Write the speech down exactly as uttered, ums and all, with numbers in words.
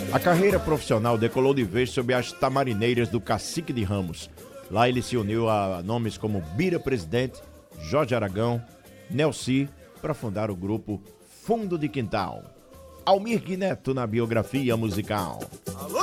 A carreira profissional decolou de vez sob as tamarineiras do Cacique de Ramos. Lá ele se uniu a nomes como Bira Presidente, Jorge Aragão, Nelci, para fundar o grupo Fundo de Quintal. Almir Neto na biografia musical. Alô,